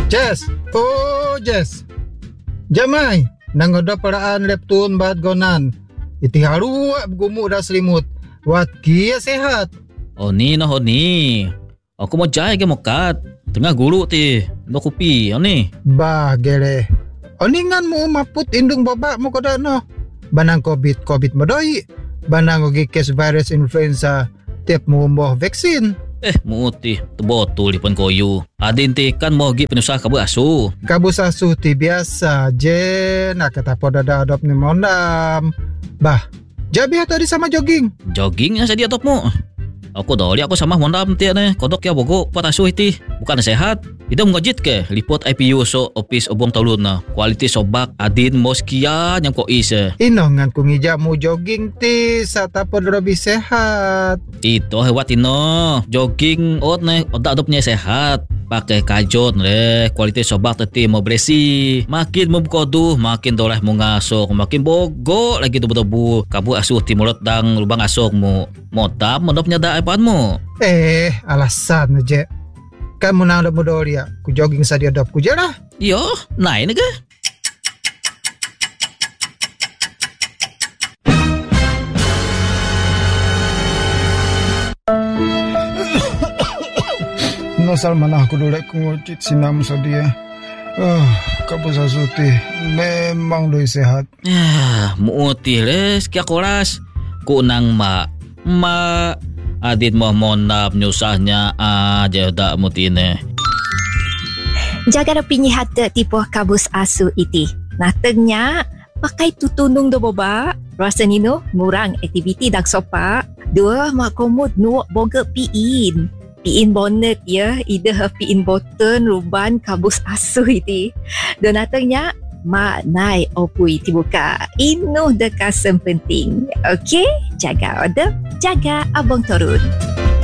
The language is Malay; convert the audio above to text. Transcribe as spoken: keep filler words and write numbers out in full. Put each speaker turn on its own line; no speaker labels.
Jess, oh Jess. Jamai, nangoda paraan leptun bat gonan. Iti haruak gumu dah selimut. Wat kia sehat.
Oh ni noh oh ni. Aku mau jai ke mokat. Tengah guru ti. No kopi oh ni.
Bah gere. Oningan mo maput indung babak mo koda no. Banang COVID COVID modoi. Banang ogi kes virus influenza. Tiap mo mo vaksin.
Eh, muti, terbotul di pun koyu. Adin ti kan mau pergi penusah kabu asu.
Kabu asu ti biasa je. Nak kata poda dah adop ni mondam. Bah, jabi tadi sama jogging.
Jogging yang saya atop mu. Aku dah lihat aku sama mondam ti ne. Kodok ya bogo pot asu iti. Bukan sehat. Ida mengajit ke lipot I P U so office obong talun na. Kualiti sobak adin moskia yang ko is.
Inongan ku ngijak mu jogging ti sata pod lebih sehat.
Itu hewat ino. Jogging ot ne odak adopnya sehat. Pakai kajot le. Kualiti sobak teti mau beresi. Makin memkoduh makin doleh mu ngasok. Makin bogo lagi tubuh-tubuh. Kabu asuh timurut dang lubang asok mu. Motam menopnya da apaan mu.
Eh, alasan aja. Kan menang dah mudah dia. Ku jogging sadia dop ku je lah.
Yo, naik ni ke?
Nosal mana aku dolek ku ngocit sinam sadia. Ah, kabu sasuti memang doi sehat.
Ya, muti les kia koras. Ku nang mak. Mak adit mau monap nyusahnya aja dak mutine.
Jaga rapinya hati tipu kabus asu iti. Natengnya pakai tutunung do boba. Rasa nino murang aktiviti dak sopa. Dua mak komod nuak boga piin. Piin bonnet ya. Ida piin boten ruban kabus asu iti. Dan natengnya mak nai opui tibuka. Inu dekasem penting. Okey? Jaga order. Jaga abang turun.